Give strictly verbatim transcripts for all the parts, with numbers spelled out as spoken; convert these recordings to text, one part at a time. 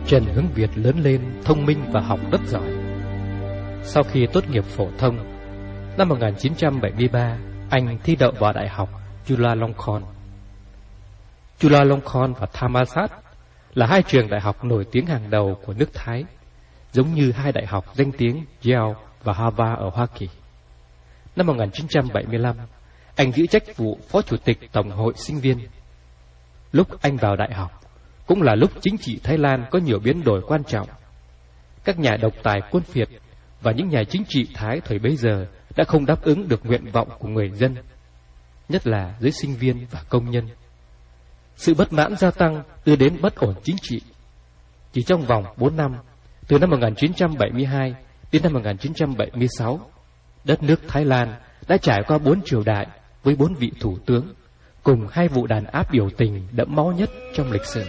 Trần Hướng Việt lớn lên thông minh và học rất giỏi. Sau khi tốt nghiệp phổ thông, năm một nghìn chín trăm bảy mươi ba, anh thi đậu vào Đại học Chulalongkorn. Chulalongkorn và Thammasat là hai trường đại học nổi tiếng hàng đầu của nước Thái, giống như hai đại học danh tiếng Yale và Harvard ở Hoa Kỳ. Năm một nghìn chín trăm bảy mươi lăm, anh giữ chức vụ Phó Chủ tịch Tổng hội Sinh viên. Lúc anh vào đại học, cũng là lúc chính trị Thái Lan có nhiều biến đổi quan trọng. Các nhà độc tài quân phiệt và những nhà chính trị Thái thời bấy giờ đã không đáp ứng được nguyện vọng của người dân, nhất là giới sinh viên và công nhân. Sự bất mãn gia tăng đưa đến bất ổn chính trị. Chỉ trong vòng bốn năm, từ năm một nghìn chín trăm bảy mươi hai đến năm một nghìn chín trăm bảy mươi sáu, đất nước Thái Lan đã trải qua bốn triều đại với bốn vị thủ tướng, cùng hai vụ đàn áp biểu tình đẫm máu nhất trong lịch sử.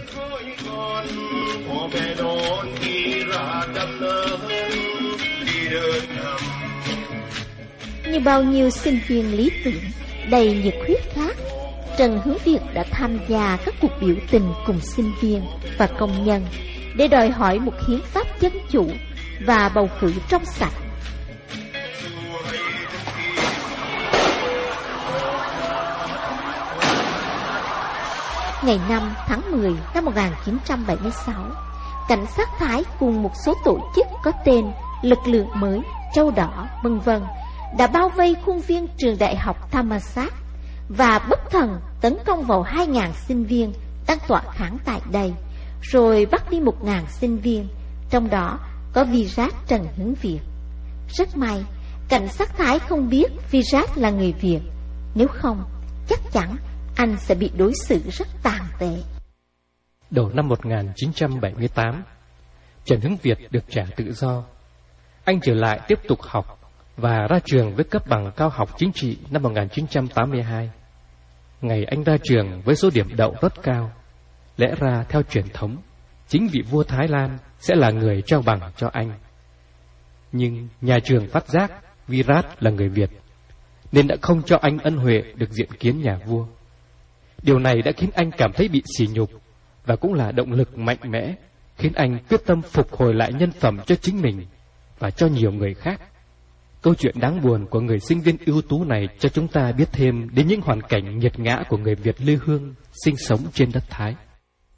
Như bao nhiêu sinh viên lý tưởng đầy nhiệt huyết khác, Trần Hướng Việt đã tham gia các cuộc biểu tình cùng sinh viên và công nhân để đòi hỏi một hiến pháp dân chủ và bầu cử trong sạch. Ngày năm tháng mười năm một nghìn chín trăm bảy mươi sáu, cảnh sát Thái cùng một số tổ chức có tên Lực lượng mới, Trâu đỏ, vân vân đã bao vây khuôn viên trường đại học Thammasat và bất thần tấn công vào hai nghìn sinh viên đang tọa kháng tại đây, rồi bắt đi một nghìn sinh viên, trong đó có Virat Trần Hướng Việt. Rất may, cảnh sát Thái không biết Virat là người Việt, nếu không, chắc chắn anh sẽ bị đối xử rất tàn tệ. Đầu năm một nghìn chín trăm bảy mươi tám, Trần Hướng Việt được trả tự do. Anh trở lại tiếp tục học và ra trường với cấp bằng cao học chính trị năm một nghìn chín trăm tám mươi hai. Ngày anh ra trường với số điểm đậu rất cao, lẽ ra theo truyền thống, chính vị vua Thái Lan sẽ là người trao bằng cho anh. Nhưng nhà trường phát giác Virat là người Việt, nên đã không cho anh ân huệ được diện kiến nhà vua. Điều này đã khiến anh cảm thấy bị sỉ nhục, và cũng là động lực mạnh mẽ khiến anh quyết tâm phục hồi lại nhân phẩm cho chính mình và cho nhiều người khác. Câu chuyện đáng buồn của người sinh viên ưu tú này cho chúng ta biết thêm đến những hoàn cảnh nghiệt ngã của người Việt lê hương sinh sống trên đất Thái.